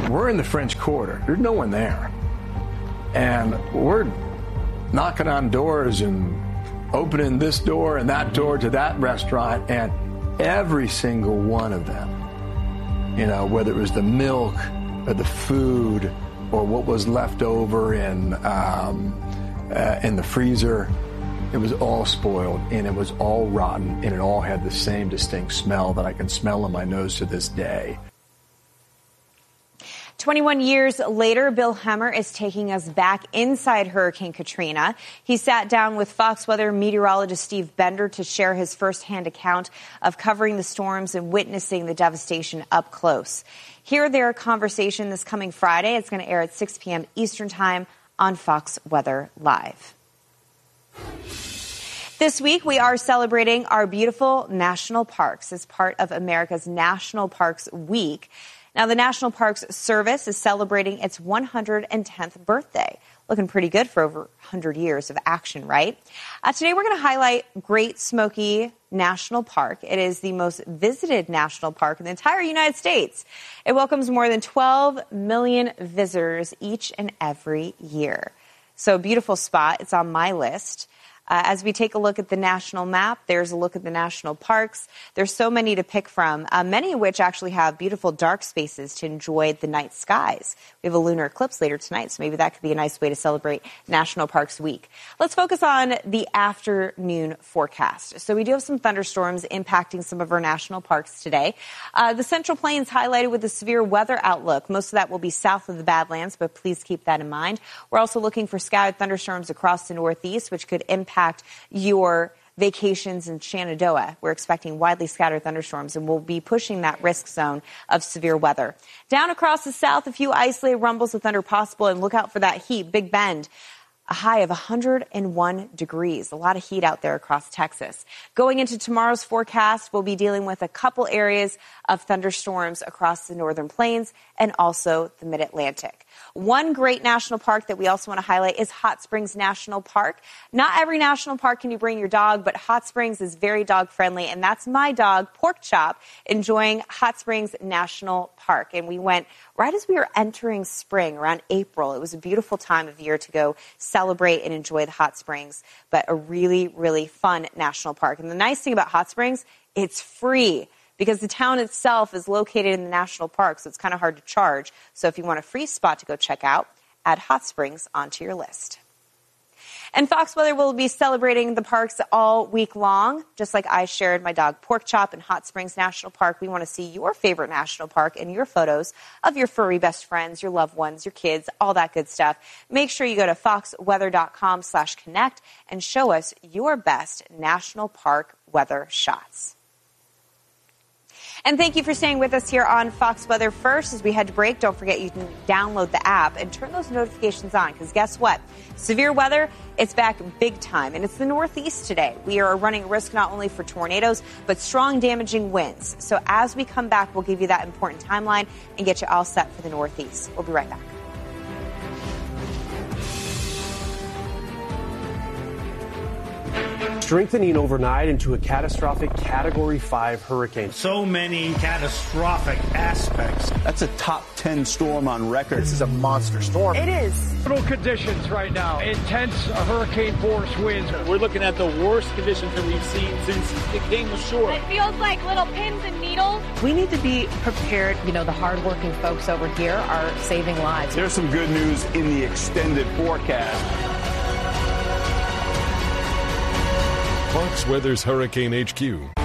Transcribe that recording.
we're in the French Quarter. There's no one there. And we're knocking on doors and opening this door and that door to that restaurant, and every single one of them, whether it was the milk or the food or what was left over in the freezer, it was all spoiled and it was all rotten, and it all had the same distinct smell that I can smell in my nose to this day. 21 years later, Bill Hemmer is taking us back inside Hurricane Katrina. He sat down with Fox Weather meteorologist Steve Bender to share his firsthand account of covering the storms and witnessing the devastation up close. Hear their conversation this coming Friday. It's going to air at 6 p.m. Eastern Time on Fox Weather Live. This week, we are celebrating our beautiful national parks as part of America's National Parks Week. Now, the National Parks Service is celebrating its 110th birthday. Looking pretty good for over 100 years of action, right? Today, we're going to highlight Great Smoky National Park. It is the most visited national park in the entire United States. It welcomes more than 12 million visitors each and every year. So, beautiful spot. It's on my list. As we take a look at the national map, there's a look at the national parks. There's so many to pick from, many of which actually have beautiful dark spaces to enjoy the night skies. We have a lunar eclipse later tonight, so maybe that could be a nice way to celebrate National Parks Week. Let's focus on the afternoon forecast. So we do have some thunderstorms impacting some of our national parks today. The Central Plains highlighted with a severe weather outlook. Most of that will be south of the Badlands, but please keep that in mind. We're also looking for scattered thunderstorms across the Northeast, which could impact your vacations in Shenandoah. We're expecting widely scattered thunderstorms, and we'll be pushing that risk zone of severe weather. Down across the south, a few isolated rumbles of thunder possible, and look out for that heat. Big Bend, a high of 101 degrees. A lot of heat out there across Texas. Going into tomorrow's forecast, we'll be dealing with a couple areas of thunderstorms across the northern plains and also the mid-Atlantic. One great national park that we also want to highlight is Hot Springs National Park. Not every national park can you bring your dog, but Hot Springs is very dog-friendly, and that's my dog, Pork Chop, enjoying Hot Springs National Park. And we went right as we were entering spring, around April. It was a beautiful time of year to go celebrate and enjoy the Hot Springs, but a really, really fun national park. And the nice thing about Hot Springs, it's free, because the town itself is located in the national park, so it's kind of hard to charge. So if you want a free spot to go check out, add Hot Springs onto your list. And Fox Weather will be celebrating the parks all week long. Just like I shared my dog Pork Chop in Hot Springs National Park, we want to see your favorite national park and your photos of your furry best friends, your loved ones, your kids, all that good stuff. Make sure you go to foxweather.com/connect and show us your best national park weather shots. And thank you for staying with us here on Fox Weather First. As we head to break, don't forget you can download the app and turn those notifications on, because guess what? Severe weather, it's back big time, and it's the Northeast today. We are running a risk not only for tornadoes, but strong damaging winds. So as we come back, we'll give you that important timeline and get you all set for the Northeast. We'll be right back. Strengthening overnight into a catastrophic Category 5 hurricane. So many catastrophic aspects. That's a top 10 storm on record. This is a monster storm. It is. Brutal conditions right now. Intense hurricane force winds. We're looking at the worst conditions that we've seen since it came ashore. It feels like little pins and needles. We need to be prepared. You know, the hardworking folks over here are saving lives. There's some good news in the extended forecast. Fox Weather's Hurricane HQ.